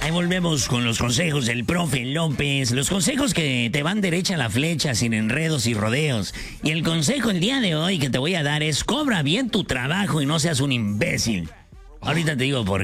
Ahí volvemos con los consejos del profe López. Los consejos que te van derecha a la flecha, sin enredos y rodeos. Y el consejo el día de hoy que te voy a dar es: cobra bien tu trabajo y no seas un imbécil. Ahorita te digo por